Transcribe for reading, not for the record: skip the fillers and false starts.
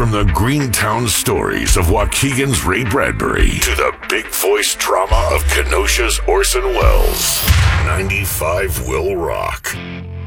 From the Greentown stories of Waukegan's Ray Bradbury to the big voice drama of Kenosha's Orson Welles, 95 will rock.